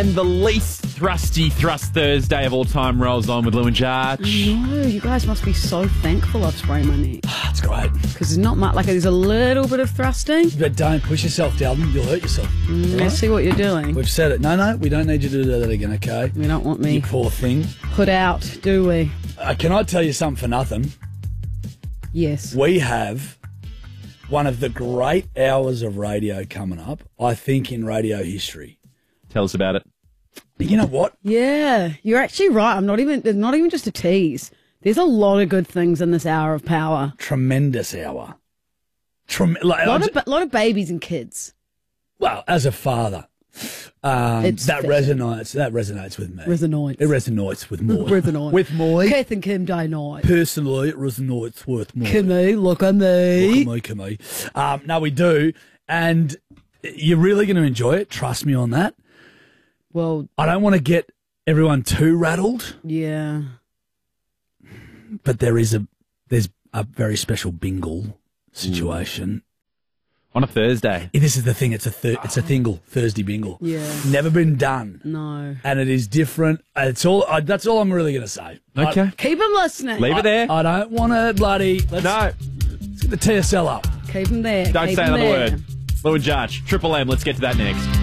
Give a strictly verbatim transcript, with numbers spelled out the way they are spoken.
And the least thrusty Thrust Thursday of all time rolls on with Lou and Jarch. No, you guys must be so thankful I've sprained my neck. That's great. Because there's not much, like there's a little bit of thrusting. But don't push yourself, Delvin. You'll hurt yourself. Mm, I see what you're doing. We've said it. No, no, we don't need you to do that again, okay? We don't want me You poor thing. put out, do we? Uh, can I tell you something for nothing? Yes. We have one of the great hours of radio coming up, I think, in radio history. Tell us about it. You know what? Yeah, you're actually right. I'm not even, it's not even just a tease. There's a lot of good things in this hour of power. Tremendous hour. Trem- like, A lot I of, ju- a lot of babies and kids. well, as a father, um, It's that fair. resonates. That resonates with me. Resonates. It resonates with more. Resonates. With more. Keith and Kim Day night. Personally, it resonates with more. Kimmy, look at me. Look at me, Kimmy. Um, no, we do, and you're really going to enjoy it. Trust me on that. Well, I don't want to get everyone too rattled, yeah. but there is a there's a very special bingle situation. On a Thursday. This is the thing. It's a thir- it's a thingle Thursday bingle. Yeah. Never been done, No. and it is different. It's all. I, that's all I'm really going to say. Okay. Keep them listening. Leave it there. I, I don't want to bloody. Let's, no. let's get the T S L up. Keep them there. Don't Keep say 'em another there. word. Lou and Jarch. Triple M. Let's get to that next.